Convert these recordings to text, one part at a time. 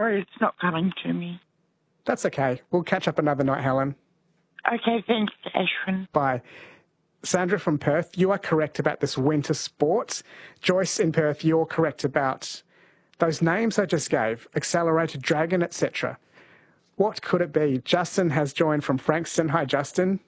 Sorry, it's not coming to me. That's okay. We'll catch up another night, Helen. Okay, thanks, Ashwin. Bye. Sandra from Perth, you are correct about this winter sports. Joyce in Perth, you're correct about those names I just gave, Accelerated Dragon, etc. What could it be? Justin has joined from Frankston. Hi, Justin.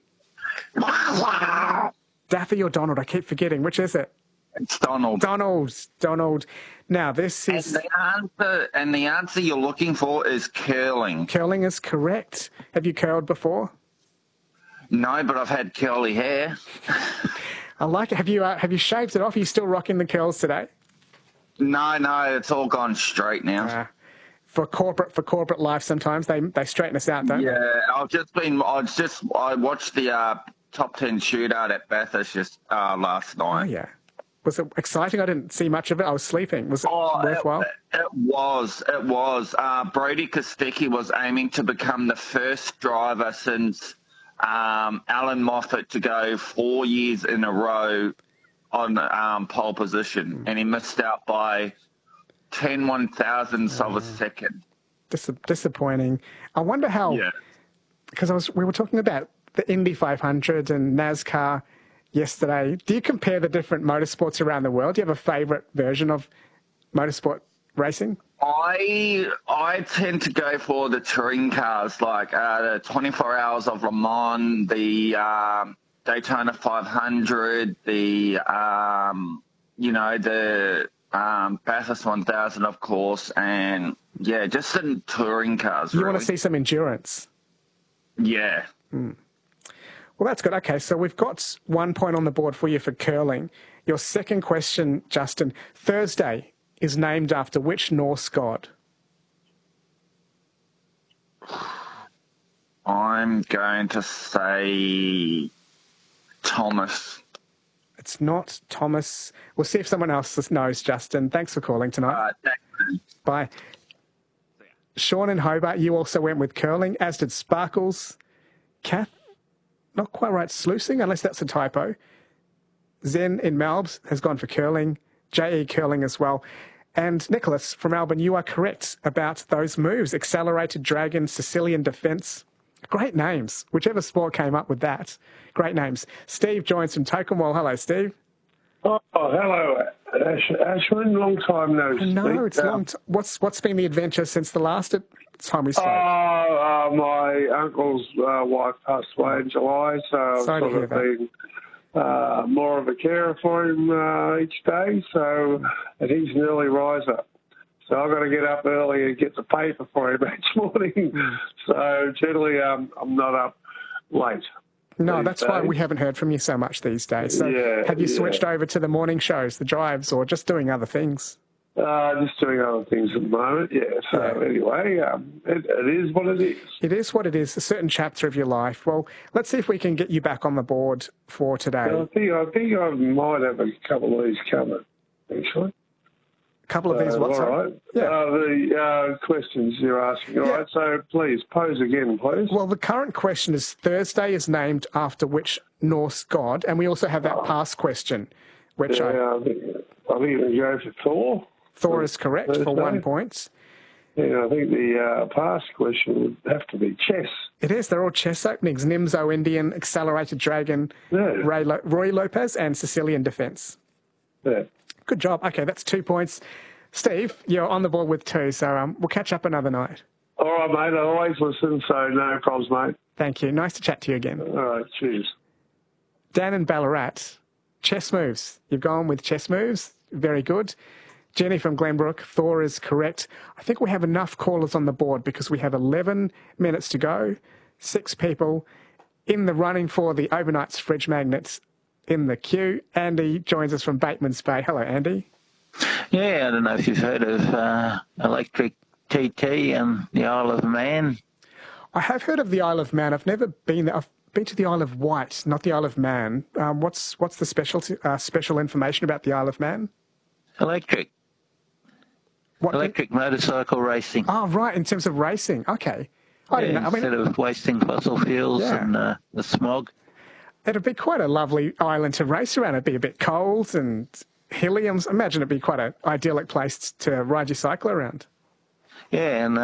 Daffy or Donald? I keep forgetting. Which is it? It's Donald. Donald. Now, this is... And the answer you're looking for is curling. Curling is correct. Have you curled before? No, but I've had curly hair. I like it. Have you shaved it off? Are you still rocking the curls today? No, it's all gone straight now. For corporate life, sometimes they straighten us out, don't they? Yeah, I watched the top 10 shootout at Bathurst just last night. Oh yeah. Was it exciting? I didn't see much of it. I was sleeping. Was it worthwhile? It was. Brody Kostecki was aiming to become the first driver since Alan Moffat to go 4 years in a row on pole position, and he missed out by 10 1,000ths of a second. Disappointing. I wonder how. Yeah. Because we were talking about the Indy 500 and NASCAR yesterday. Do you compare the different motorsports around the world? Do you have a favourite version of motorsport racing? I tend to go for the touring cars, like the 24 Hours of Le Mans, the Daytona 500, the Bathurst 1000, of course, and yeah, just in touring cars. You want to see some endurance? Yeah. Well, that's good. Okay, so we've got 1 point on the board for you for curling. Your second question, Justin. Thursday is named after which Norse god? I'm going to say Thomas. It's not Thomas. We'll see if someone else knows, Justin. Thanks for calling tonight. Bye. Sean in Hobart, you also went with curling, as did Sparkles. Kath, not quite right, sluicing, unless that's a typo. Zen in Melbs has gone for curling. J.E. curling as well. And Nicholas from Melbourne, you are correct about those moves. Accelerated Dragon, Sicilian Defence. Great names. Whichever sport came up with that. Great names. Steve joins from Tokemwell. Hello, Steve. Oh, hello, Ashwin. Long time no speak. No, it's long. What's been the adventure since the last time we spoke? My uncle's wife passed away in July, so I've sort of been more of a carer for him each day. So, and he's an early riser. So I've got to get up early and get the paper for him each morning. So generally, I'm not up late. No, that's why we haven't heard from you so much these days. So have you switched over to the morning shows, the drives, or just doing other things? Just doing other things at the moment, yeah. So anyway, it is what it is. It is what it is, a certain chapter of your life. Well, let's see if we can get you back on the board for today. I think I might have a couple of these covered, actually. Couple of these, what's all right. The questions you're asking. All right, so please, pose again, please. Well, the current question is Thursday is named after which Norse god? And we also have that past question, which I think you can go for Thor. Thor is correct for 1 point. Yeah, I think the past question would have to be chess. It is. They're all chess openings. Nimzo Indian, Accelerated Dragon, Roy Lopez, and Sicilian Defence. Yeah. Good job. Okay, that's 2 points. Steve, you're on the board with 2, so we'll catch up another night. All right, mate. I always listen, so no problems, mate. Thank you. Nice to chat to you again. All right, cheers. Dan and Ballarat, chess moves. You've gone with chess moves. Very good. Jenny from Glenbrook, Thor is correct. I think we have enough callers on the board because we have 11 minutes to go, 6 people in the running for the Overnight's Fridge Magnets in the queue. Andy joins us from Bateman's Bay. Hello, Andy. Yeah, I don't know if you've heard of Electric TT and the Isle of Man. I have heard of the Isle of Man. I've never been there. I've been to the Isle of Wight, not the Isle of Man. What's the special information about the Isle of Man? Electric. Electric motorcycle racing. Oh, right, in terms of racing. Okay. I didn't know. Instead of wasting fossil fuels and the smog. It'd be quite a lovely island to race around. It'd be a bit cold and hilly. I imagine it'd be quite an idyllic place to ride your cycle around. Yeah, and